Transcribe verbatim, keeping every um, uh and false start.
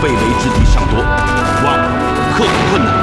围之敌尚多，望克服困难，